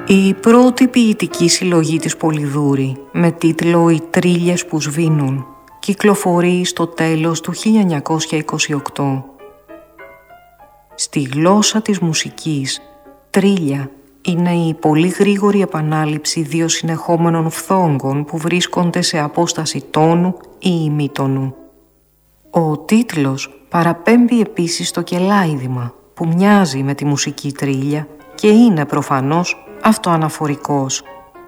Η πρώτη ποιητική συλλογή της Πολυδούρη, με τίτλο «Οι τρίλιες που σβήνουν», κυκλοφορεί στο τέλος του 1928. Στη γλώσσα της μουσικής, τρίλια είναι η πολύ γρήγορη επανάληψη δύο συνεχόμενων φθόγκων που βρίσκονται σε απόσταση τόνου ή ημίτονου. Ο τίτλος παραπέμπει επίσης στο κελάιδημα, που μοιάζει με τη μουσική τρίλια και είναι προφανώς αυτοαναφορικός.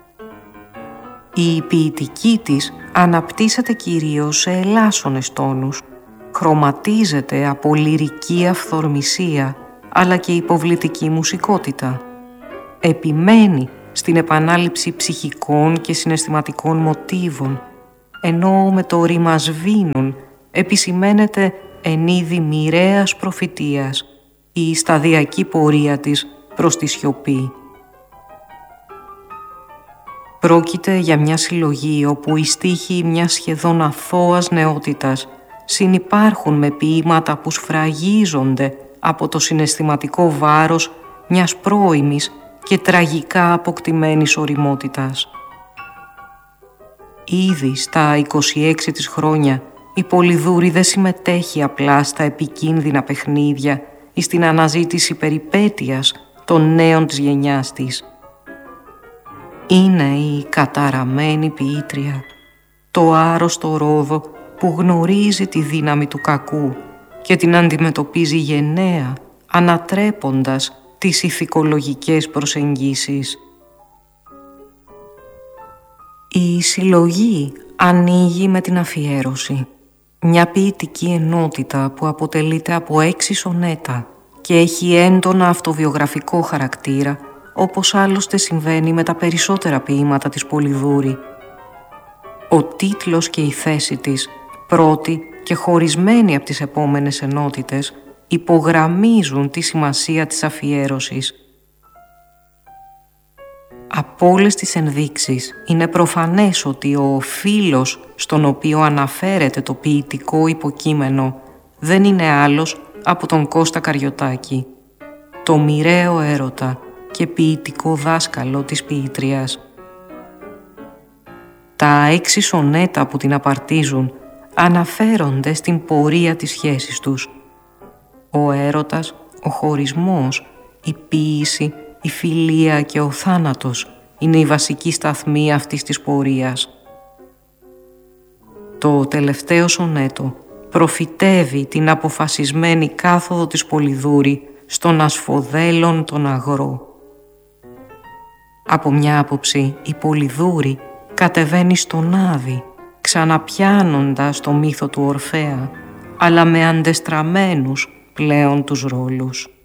Η ποιητική της αναπτύσσεται κυρίως σε ελάσσονες τόνους, χρωματίζεται από λυρική αυθορμησία αλλά και υποβλητική μουσικότητα. Επιμένει στην επανάληψη ψυχικών και συναισθηματικών μοτίβων, ενώ με το ρήμα «σβήνουν» επισημαίνεται εν είδη μοιραίας προφητείας η σταδιακή πορεία της προς τη σιωπή. Πρόκειται για μια συλλογή όπου οι στίχοι μιας σχεδόν αθώας νεότητας συνυπάρχουν με ποίηματα που σφραγίζονται από το συναισθηματικό βάρος μιας πρώιμης και τραγικά αποκτημένης ωριμότητας. Ήδη στα 26 της χρόνια η Πολυδούρη δεν συμμετέχει απλά στα επικίνδυνα παιχνίδια ή στην αναζήτηση περιπέτειας των νέων της γενιάς της. Είναι η καταραμένη ποιήτρια, το άρρωστο ρόδο που γνωρίζει τη δύναμη του κακού και την αντιμετωπίζει γενναία, ανατρέποντας τις ηθικολογικές προσεγγίσεις. Η συλλογή ανοίγει με την αφιέρωση, μια ποιητική ενότητα που αποτελείται από 6 σονέτα και έχει έντονα αυτοβιογραφικό χαρακτήρα, όπως άλλωστε συμβαίνει με τα περισσότερα ποίηματα της Πολυδούρη. Ο τίτλος και η θέση της, πρώτη και χωρισμένη από τις επόμενες ενότητες, υπογραμμίζουν τη σημασία της αφιέρωσης. Από όλες τις ενδείξεις είναι προφανές ότι ο φύλος στον οποίο αναφέρεται το ποιητικό υποκείμενο δεν είναι άλλος από τον Κώστα Καριωτάκη, το μοιραίο έρωτα και ποιητικό δάσκαλο της ποιήτριας. Τα 6 σονέτα που την απαρτίζουν αναφέρονται στην πορεία της σχέσης τους. Ο έρωτας, ο χωρισμός, η ποίηση, η φιλία και ο θάνατος είναι η βασική σταθμή αυτής της πορείας. Το τελευταίο σονέτο προφητεύει την αποφασισμένη κάθοδο της Πολυδούρη στον ασφοδέλων τον αγρό. Από μια άποψη η Πολυδούρη κατεβαίνει στον Άδη, ξαναπιάνοντας το μύθο του Ορφέα, αλλά με αντεστραμμένους πλέον τους ρόλους.